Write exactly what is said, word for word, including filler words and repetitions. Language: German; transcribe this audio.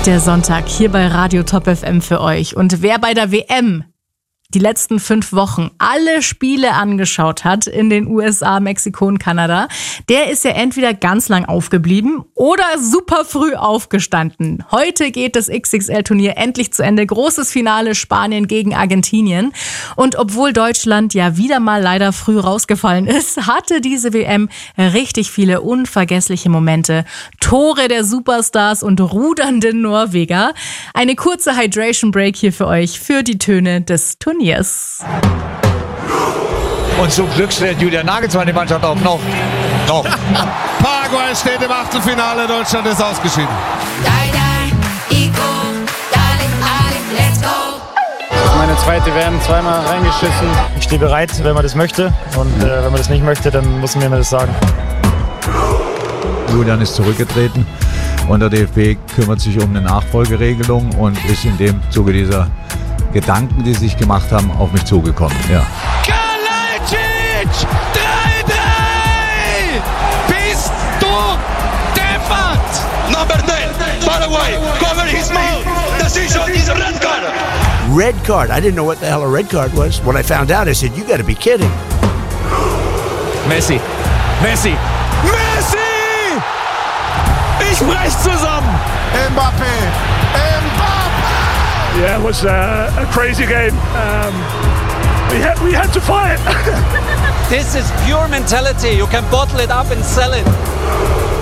Der Sonntag hier bei Radio Top F M für euch. Und wer bei der W M die letzten fünf Wochen alle Spiele angeschaut hat in den U S A, Mexiko und Kanada, der ist ja entweder ganz lang aufgeblieben oder super früh aufgestanden. Heute geht das X X L-Turnier endlich zu Ende. Großes Finale Spanien gegen Argentinien. Und obwohl Deutschland ja wieder mal leider früh rausgefallen ist, hatte diese W M richtig viele unvergessliche Momente. Tore der Superstars und rudernden Norweger. Eine kurze Hydration Break hier für euch für die Töne des Turniers. Und zum Glück stellt Julian Nagelsmann die Mannschaft auf. Noch. Noch. Paraguay steht im Achtelfinale, Deutschland ist ausgeschieden. Das ist meine zweite W M, zweimal reingeschissen. Ich stehe bereit, wenn man das möchte. Und äh, wenn man das nicht möchte, dann muss man mir das sagen. Julian ist zurückgetreten und der D F B kümmert sich um eine Nachfolgeregelung und ist in dem Zuge dieser Gedanken, die sie sich gemacht haben, auf mich zugekommen. Ja. Kalajdzic! drei drei! Bist du deppert! Number nine, Paraguay, cover his mouth! Decision is a red card! Red card. I didn't know what the hell a red card was. When I found out, I said, you got to be kidding. Messi! Messi! Messi! Ich brech zusammen! Mbappé! Mbappé! Yeah, it was a, a crazy game. Um, we had we had to fight. This is pure mentality. You can bottle it up and sell it.